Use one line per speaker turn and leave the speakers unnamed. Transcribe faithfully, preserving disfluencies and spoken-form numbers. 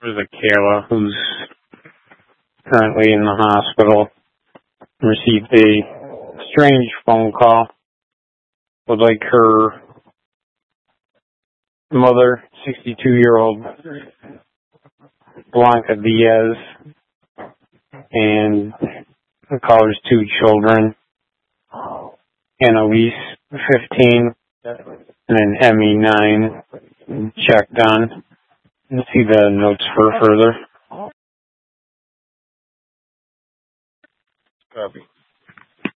There's a Kayla who's currently in the hospital. Received a strange phone call. Would like her mother, sixty-two-year-old Blanca Diaz, and the caller's two children, Annalise, fifteen, and an Emmy, nine, checked on. You see the notes for further. Copy.